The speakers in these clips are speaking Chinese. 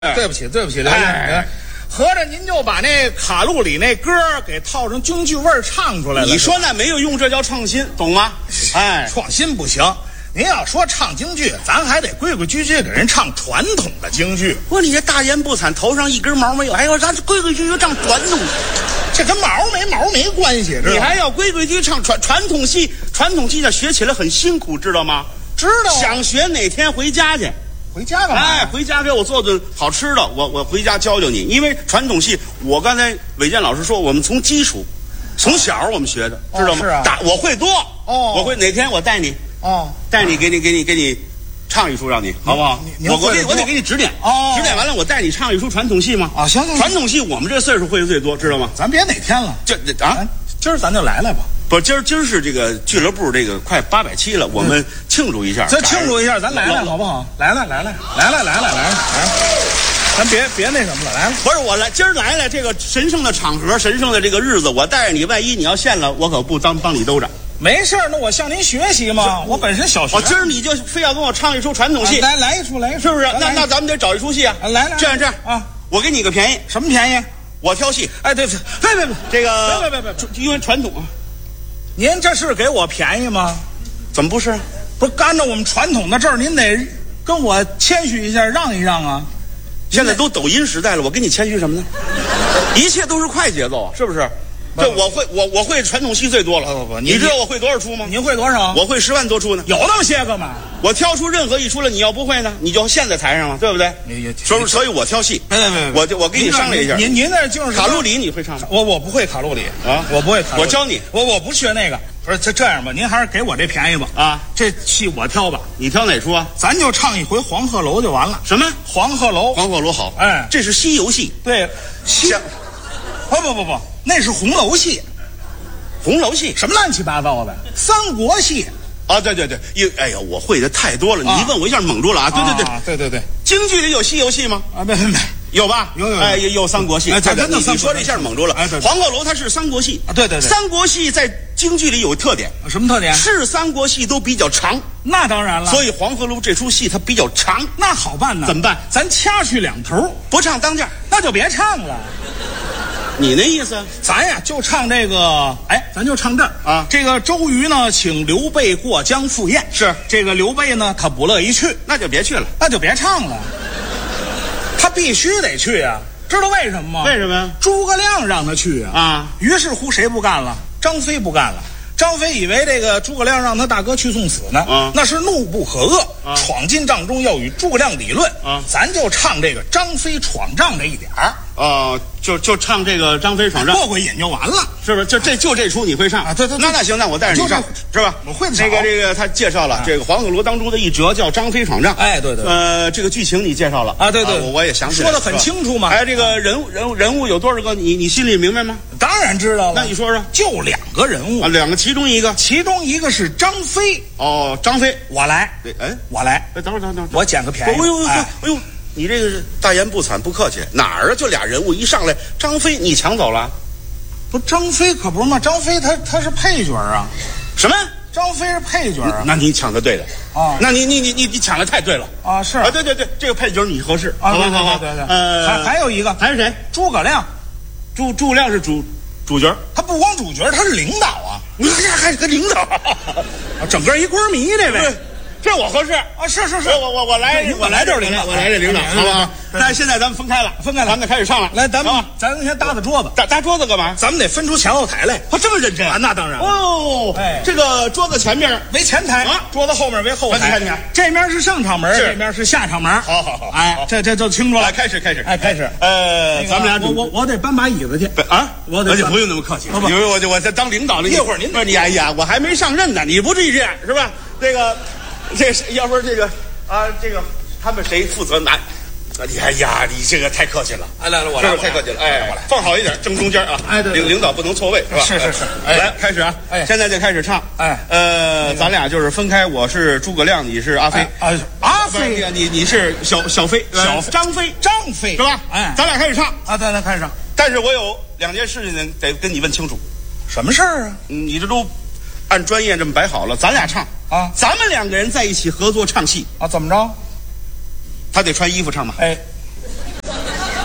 对不起，对不起，刘先合着您就把那卡路里那歌给套上京剧味儿唱出来了。 你说那没有用，这叫创新，懂吗？哎， 创新不行。您要说唱京剧，咱还得规规矩矩给人唱传统的京剧。 不过你这大言不惭，头上一根毛没有，哎呦，咱规规矩矩唱传统， 这跟毛没关系， 你还要规规矩矩唱传统戏，传统戏学起来很辛苦，知道吗？ 知道。 想学哪天回家去。 回家干嘛？ 哎，回家给我做顿好吃的，我回家教教你。因为传统戏，我刚才韦健老师说，我们从基础，从小我们学的，知道吗？ 是啊。 我会多我会哪天我带你带你给你唱一出，让你好不好？我得给你指点指点完了，我带你唱一出传统戏吗？ 行， 传统戏我们这岁数会的最多，知道吗？ 咱别哪天了，今儿咱就来吧。 不，今儿是这个俱乐部这个快870了，我们庆祝一下。 咱庆祝一下，咱来好不好？来，咱别那什么了，来了。 不是我来，今儿来了这个神圣的场合，神圣的这个日子，我带着你，万一你要现了，我可不帮你兜着。 没事，那我向您学习嘛。我本身小学。 今儿你就非要跟我唱一出传统戏， 来一出， 是不是？那咱们得找一出戏啊。 来， 这样啊，我给你个便宜。 什么便宜？ 我挑戏。 哎，对，别， 这个别， 因为传统啊。 您这是给我便宜吗？ 怎么不是？ 不是按照我们传统的这儿，您得跟我谦虚一下，让一让啊。 现在都抖音时代了，我跟你谦虚什么呢？一切都是快节奏，是不是？对，我会传统戏最多了。 不， 你知道我会多少出吗？ 您会多少？ 我会10万多出呢。 有那么些个吗？ 我挑出任何一出来，你要不会呢，你就陷在台上了，对不对？所以我挑戏。 别， 我跟你商量一下。 您那就是卡路里，你会唱吗？ 我不会卡路里啊， 我不会卡路里。 我教你。 我不学那个。不是这样吧？您还是给我这便宜吧。啊，这戏我挑吧。 你挑哪出啊？ 咱就唱一回《黄鹤楼》就完了。 什么？ 黄鹤楼？ 黄鹤楼好。 哎， 这是西游戏。 对，不，那是红楼戏。 红楼戏什么乱七八糟的？三国戏啊！对，哎呀，我会的太多了。你一问我一下蒙住了啊！对，京剧里有西游戏吗？ 啊，没。 有吧？ 有， 哎，有三国戏。 真的， 你说这一下蒙住了。 哎，对， 黄鹤楼它是三国戏啊，对。 三国戏在京剧里有特点， 什么特点？ 是三国戏都比较长。 那当然了。 所以黄鹤楼这出戏它比较长， 那好办呢。 怎么办？ 咱掐去2头， 不唱当家， 那就别唱了。 你那意思？ 咱呀就唱这个，咱就唱这儿啊。 这个周瑜呢，请刘备过江赴宴。 是这个刘备呢，他不乐意去， 那就别去了， 那就别唱了。他必须得去啊，知道为什么吗？ 为什么呀？ 诸葛亮让他去啊。于是乎谁不干了？张飞不干了。张飞以为这个诸葛亮让他大哥去送死呢，那是怒不可遏，闯进帐中要与诸葛亮理论。咱就唱这个张飞闯帐这一点儿。 就唱这个张飞闯帐， 过瘾就完了， 是不是？就这出你会唱啊？对， 那行，那我带着你唱，是吧？ 我会这个他介绍了这个黄鹤楼当中的一折叫张飞闯帐。 哎，对， 这个剧情你介绍了啊？对， 我也想起来了， 说得很清楚嘛。 哎，这个人物有多少个？你心里明白吗？ 当然知道了。 那你说说， 就2个人物啊，2个，其中一个是张飞。 张飞， 我来。我来。 等会儿， 我捡个便宜。 哎呦。你这个是大言不惭，不客气。哪儿啊？就俩人物一上来，张飞你抢走了？ 不，张飞可不是嘛，张飞他是配角啊。 什么？ 张飞是配角啊？ 那你抢的对的啊。 那你抢的太对了啊！是啊，对，这个配角你合适啊。对。还有一个， 还是谁？ 诸葛亮。 诸葛亮是主角， 他不光主角，他是领导啊。 你还是个领导， 整个一官迷这位。 这我合适啊！ 是， 我来这领导，我来这领导，好不好？那现在咱们分开了，咱们开始唱了。 来，咱们先搭桌子， 搭桌子干嘛？ 咱们得分出前后台来。 这么认真啊？那当然。 这个桌子前面为前台啊，桌子后面为后台。这面是上场门，这面是下场门。 好。 哎，这就清楚了。 开始。 哎，开始。 咱们俩我得搬把椅子去啊！而且不用那么客气，因为我在当领导了。 一会儿您不是哎呀，我还没上任呢，你不至于这样是吧？这是要不是这个他们谁负责拿？哎呀，你这个太客气了。 来，我来， 太客气了。哎，放好一点，正中间啊。 哎，对， 领导不能错位，是吧？ 是。 来，开始啊！现在就开始唱。咱俩就是分开，我是诸葛亮，你是阿飞。 阿飞， 你是小飞，张飞是吧？咱俩开始唱啊！咱开始唱。 但是我有2件事情得跟你问清楚。 什么事儿啊？ 你这都按专业这么摆好了，咱俩唱啊， 咱们2个人在一起合作唱戏啊，怎么着？ 他得穿衣服唱吗？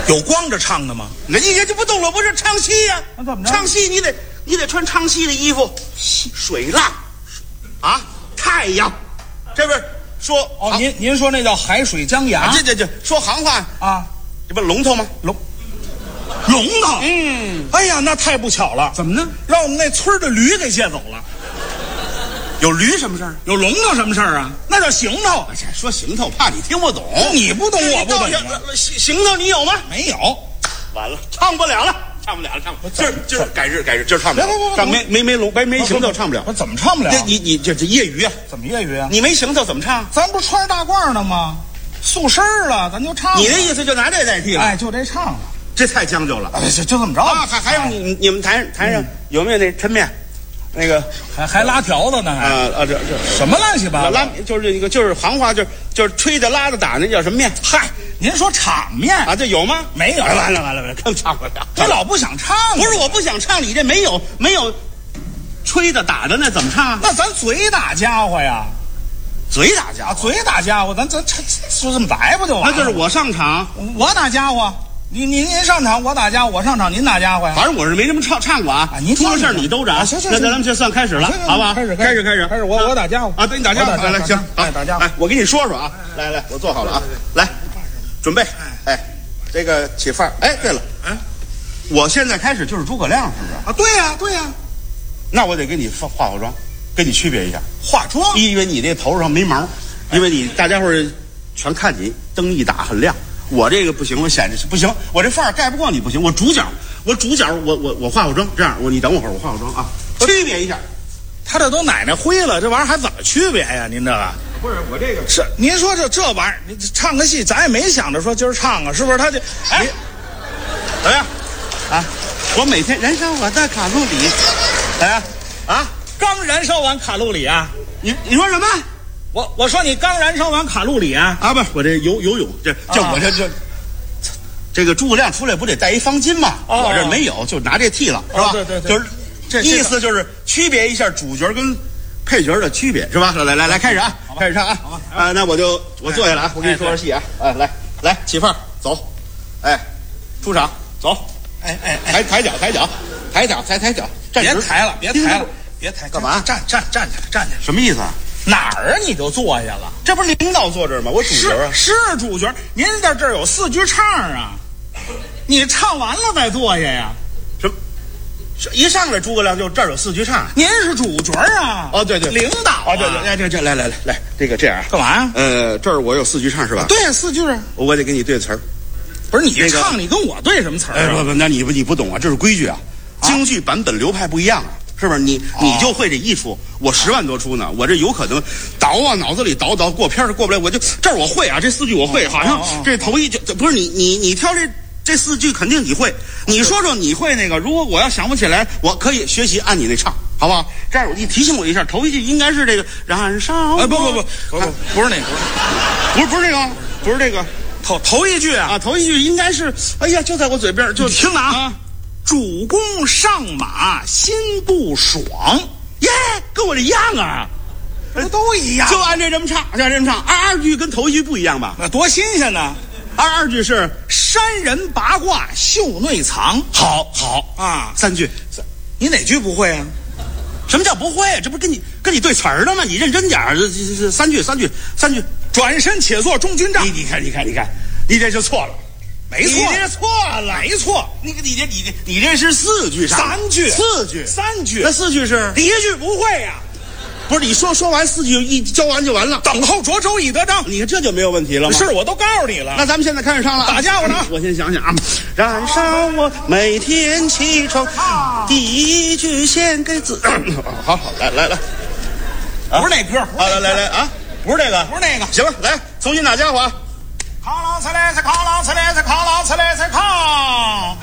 有光着唱的吗？ 那你这就不懂了，不是唱戏呀？ 那怎么着？ 唱戏你得穿唱戏的衣服，水浪，啊，太阳，这不是说哦？您说那叫海水江崖？ 这说行话啊， 这不龙头吗？ 龙头。哎呀，那太不巧了。 怎么呢？ 让我们那村的驴给借走了。 有驴什么事儿？ 有龙头什么事儿啊？那叫行头。 说行头，怕你听不懂。 你不懂，我不懂。 行头你有吗？ 没有。 完了，唱不了了。今儿改日，今儿唱不了。唱没行头唱不了。 我怎么唱不了？ 你这业余啊？ 怎么业余啊？ 你没行头怎么唱？ 咱不是穿着大褂呢吗？素身了，咱就唱。 你的意思就拿这代替了？ 哎，就这唱了。 这太将就了。 哎，就这么着啊？还有你们台上有没有那抻面？那个还拉条子呢？ 这什么乱七八糟？ 拉就是那个就是行话就是吹的拉的打那叫什么面？ 嗨，您说场面啊？这有吗？ 没有。 完了，更唱不了。 你老不想唱？ 不是我不想唱，你这没有吹的打的那怎么唱啊？ 那咱嘴打家伙呀， 嘴打家伙， 嘴打家伙，咱就这么来不就完了？ 那就是我上场， 我打家伙。您上场，我打家伙；我上场，您打家伙呀。 反正我是没这么唱过啊。您出了事你兜着啊。行，那咱们就算开始了，好不好？开始， 我打家伙啊！对，你打家伙，来，行，好， 打家伙。 哎，我给你说说啊，来，我坐好了啊，来，准备，哎，这个起范儿。哎，对了，我现在开始就是诸葛亮，是不是啊？对呀。 那我得给你化妆，跟你区别一下。 化妆？ 因为你这头上没毛，因为你大家伙儿全看你，灯一打很亮。我这个不行，我显着不行，我这范儿盖不过你不行。我主角，我化妆，这样你等我会儿，我化妆啊，区别一下。 他这都奶奶灰了，这玩意儿还怎么区别呀？您这个不是我这个是您说这玩意儿，你唱个戏，咱也没想着说今儿唱啊，是不是？他这哎，怎么样啊？我每天燃烧我的卡路里，怎么样啊？ 刚燃烧完卡路里啊？ 你说什么？ 我说你刚燃烧完卡路里啊？ 啊不，我这游泳，我这个诸葛亮出来不得带一方巾吗？我这没有，就拿这替了，是吧？ 对， 就是这意思就是区别一下主角跟配角的区别，是吧？来，开始啊，开始唱啊！啊，那我坐下了啊，我跟你说说戏啊，来起范儿，走，哎，出场，走， 哎， 抬脚，站直， 别抬， 干嘛？ 站起来， 什么意思啊？ 哪儿啊？你就坐下了？ 这不是领导坐这儿吗？我主角啊， 是主角。您在这儿有4句唱啊，你唱完了再坐下呀。 什么？一上来诸葛亮就这儿有4句唱。 您是主角啊？ 哦，对， 领导啊。 对，这来，这个这样干嘛呀？ 这儿我有4句唱是吧？ 对，4句啊。 我得给你对词儿。 不是你唱，你跟我对什么词儿啊？ 不，那你不懂啊，这是规矩啊，京剧版本流派不一样啊。是不是你就会这一出？我10万多出呢，我这有可能倒啊，脑子里倒过片儿过不来，我就这儿我会啊，这4句我会，好像这头一句不是你挑这4句肯定你会，你说说你会那个，如果我要想不起来，我可以学习按你那唱，好不好？这样你提醒我一下，头一句应该是这个燃烧。 不是那个， 不是这个，不是这个头一句啊， 头一句应该是，哎呀，就在我嘴边，就听着啊。主公上马心不爽， 耶，跟我这一样啊， 都一样， 就按这么唱，二句跟头一句不一样吧？ 那多新鲜呢！ 二句是山人八卦袖内藏， 好啊，3句， 你哪句不会啊？ 什么叫不会？这不跟你对词儿呢吗？你认真点儿，这3句， 转身且做中军帐。 你看，你这就错了。 没错， 你这错了， 没错。 你这是4句唱 ，3句 ，4句 ，3句。 那4句是第1句不会呀？ 不是你说完4句一教完就完了， 等候涿州以得章。 你看这就没有问题了吗？ 是，我都告诉你了。 那咱们现在开始唱了， 打家伙呢？ 我先想想啊，燃烧我每天起床，第1句献给自。好，来， 不是那歌， 来啊，不是这个， 不是那个。 行了，来重新打家伙啊。 扛啷呲嘞呲，扛啷呲嘞呲，扛啷呲嘞呲，扛。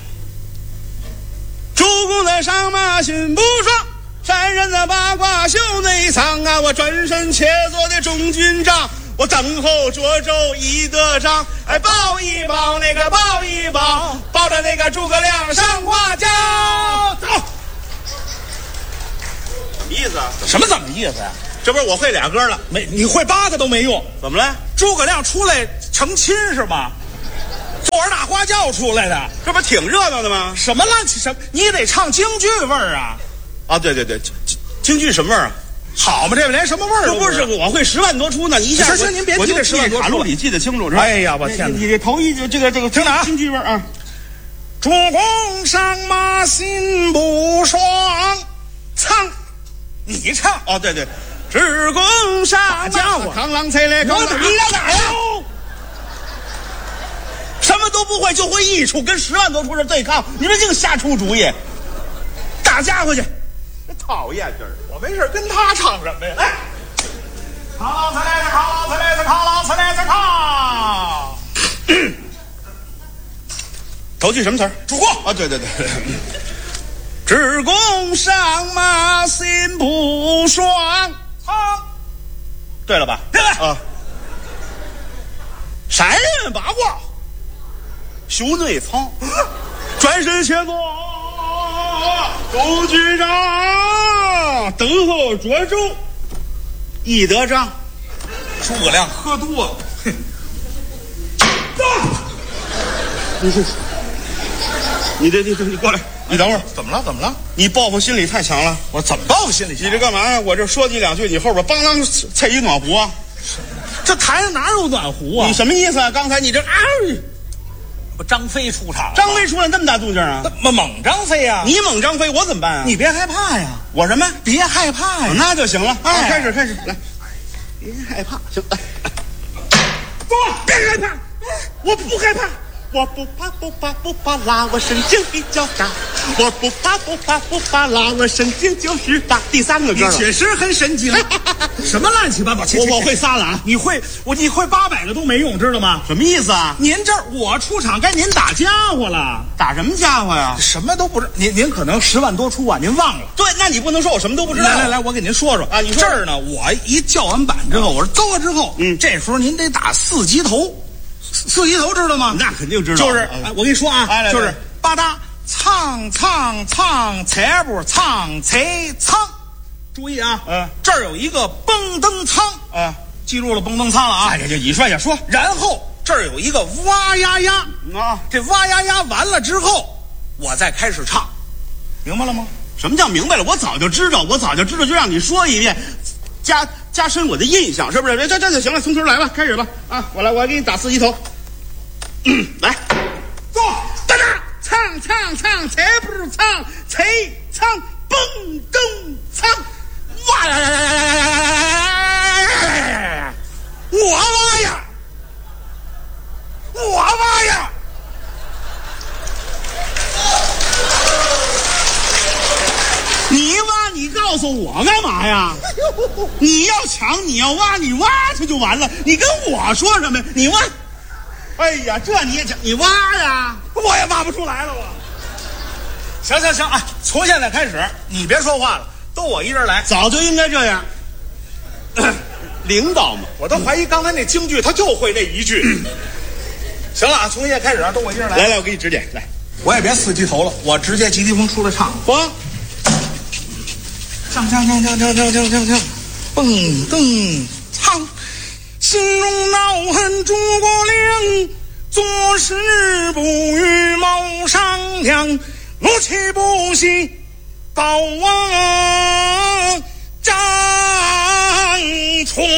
主公的上马心不爽，山人的八卦袖内藏啊！我转身且做的中军帐，我等候涿州以得章。哎，抱一抱那个抱一抱，抱着那个诸葛亮上花轿。走，什么意思啊？ 什么怎么意思呀？ 这不是我会俩歌了， 你会8个都没用。 怎么了？ 诸葛亮出来成亲是吧？坐着大花花轿出来的， 这不挺热闹的吗？ 什么乱七什么？你得唱京剧味儿啊！ 啊，对，京剧什么味儿啊？ 好嘛，这连什么味儿都不是，我会10万多出呢。你一下行，您别提这10万多出， 卡路里记得清楚是吧？ 哎呀，我天哪！ 你这头一这个听着啊， 京剧味儿啊。 主公上马心不爽，唱，你唱哦，对，只公上马， 家伙， 螳螂才来， 你要哪呀？ 什么都不会，就会一出，跟10万多出这对抗，你们净瞎出主意，打家伙去！讨厌劲儿！ 我没事跟他唱什么呀？来，扛啷呲来扛啷呲来扛啷呲来扛。 头句什么词儿？ 主公啊，对，只公上马心不爽， 唱， 对了吧？ 对了啊，闪人八卦，袖内藏，转身切坐，周局长等候着奏，一得章。 诸葛亮喝多了， 你过来，你等会儿， 怎么了？ 你报复心理太强了。 我怎么报复心理？ 你这干嘛呀？我这说你2句，你后边梆啷踩一暖壶啊！ 这台上哪有暖壶啊？ 你什么意思啊？刚才你这不张飞出场了？ 张飞出来那么大动静啊？ 那猛张飞呀！ 你猛张飞，我怎么办啊？ 你别害怕呀！ 我什么？ 别害怕呀！ 那就行了。 哎， 开始来，别害怕，行。 别害怕， 我不害怕。我不怕啦，我神经比较大。我不怕啦，我神经就是大。第3个歌了， 你确实很神经。什么乱七八糟？ 我会仨了啊！ 你会800个都没用，知道吗？ 什么意思啊？ 您这儿我出场该您打家伙了。 打什么家伙呀？ 什么都不知道。您可能10万多出啊，您忘了。 对，那你不能说我什么都不知道。 来，我给您说说啊。你说这儿呢，我一叫完板之后，我说走了之后，这时候您得打4级头。4级头知道吗？ 那肯定知道。 就是，我跟你说啊，就是吧嗒唱踩步唱踩唱，注意啊，这儿有一个蹦蹬仓啊，记住了蹦蹬仓了啊。 这你说也说， 然后这儿有一个哇呀呀啊，这哇呀呀完了之后，我再开始唱，明白了吗？ 什么叫明白了？我早就知道，就让你说一遍，加深我的印象，是不是？这就行了，从头来吧，开始吧。啊，我给你打4级头。来， 走， 哒哒，唱，踩步唱，踩唱，蹦蹬唱， 哇呀呀呀呀呀呀！我挖呀！ 你挖，你告诉我干嘛呀？你要抢，你要挖，你挖去就完了。你跟我说什么呀？你挖。哎呀，这你也讲，你挖呀？ 我也挖不出来了，我。行啊，从现在开始，你别说话了，都我一人来。 早就应该这样。领导嘛， 我都怀疑刚才那京剧他就会这一句。行了啊，从现在开始都我一人来。 来，我给你指点。来， 我也别4级头了，我直接急急风出来唱。唱，蹦蹬唱，心中恼恨诸葛亮，做事不与谋商量，怒气不息报王张川。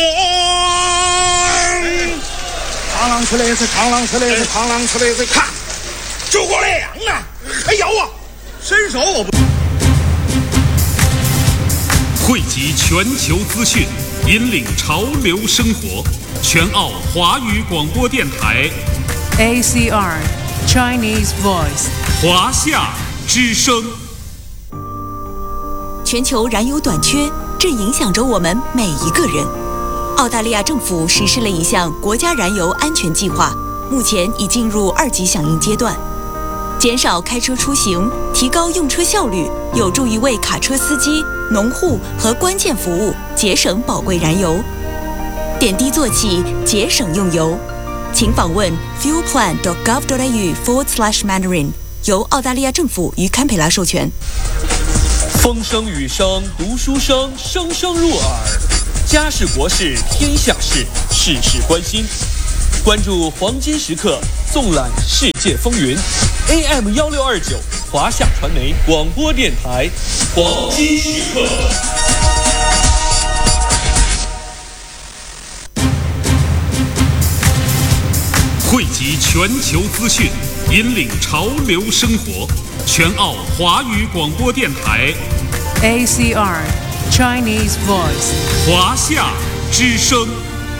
螳螂吃雷子，螳螂吃雷子，螳螂吃雷子，看诸葛亮啊！哎呦啊， 伸手我不。 汇集全球资讯，引领潮流生活。全澳华语广播电台 ACR Chinese Voice 华夏之声。 全球燃油短缺正影响着我们每一个人。澳大利亚政府实施了一项国家燃油安全计划，目前已进入2级响应阶段。减少开车出行，提高用车效率，有助于为卡车司机、农户和关键服务节省宝贵燃油。点滴做起，节省用油。请访问 fuelplan.gov.au/Mandarin， 由澳大利亚政府与堪培拉授权。 风声雨声读书声，声声入耳。家事国事天下事，事事关心。 关注黄金时刻，纵览世界风云。AM1629，华夏传媒广播电台，黄金时刻。 汇集全球资讯，引领潮流生活。全澳华语广播电台 ACR Chinese Voice， 华夏之声。